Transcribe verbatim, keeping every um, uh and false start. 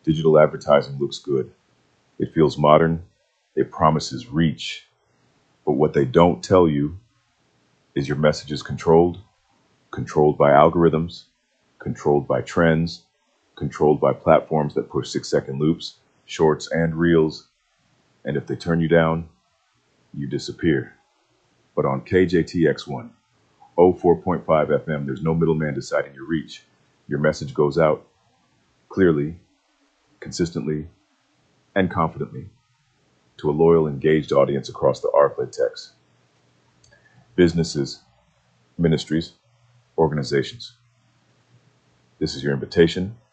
Digital advertising looks good. It feels modern. It promises reach. But what they don't tell you is your message is controlled, controlled by algorithms, controlled by trends, controlled by platforms that push six second loops, shorts, and reels. And if they turn you down, you disappear. But on K J T X one, oh four point five F M, there's no middleman deciding your reach. Your message goes out clearly, consistently, and confidently to a loyal, engaged audience across the Arfletex. Businesses, ministries, organizations. This is your invitation